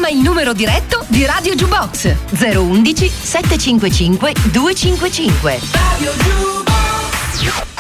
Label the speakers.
Speaker 1: Chiama il numero diretto di Radio Jukebox 011 755 255. Radio Jukebox.